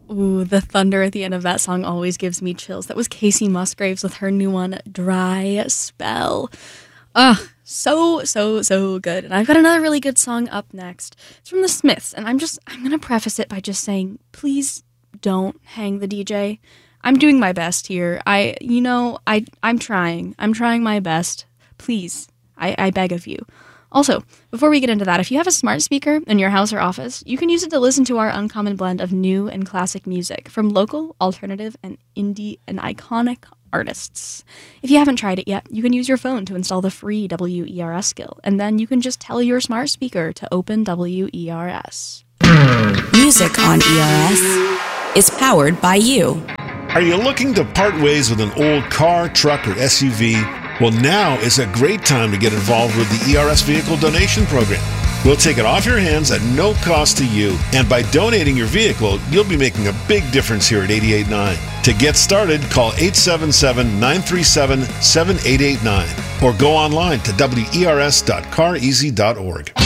Ooh, the thunder at the end of that song always gives me chills. That was Casey Musgraves with her new one, Dry Spell. So good. And I've got another really good song up next. It's from the Smiths, and I'm going to preface it by just saying, please don't hang the DJ. I'm doing my best here. I'm trying. I'm trying my best. Please, I beg of you. Also, before we get into that, if you have a smart speaker in your house or office, you can use it to listen to our uncommon blend of new and classic music from local, alternative, and indie and iconic artists. If you haven't tried it yet, you can use your phone to install the free WERS skill, and then you can just tell your smart speaker to open WERS. Music on ERS is powered by you. Are you looking to part ways with an old car, truck, or SUV? Well, now is a great time to get involved with the ERS Vehicle Donation Program. We'll take it off your hands at no cost to you. And by donating your vehicle, you'll be making a big difference here at 88.9. To get started, call 877-937-7889 or go online to wers.careasy.org.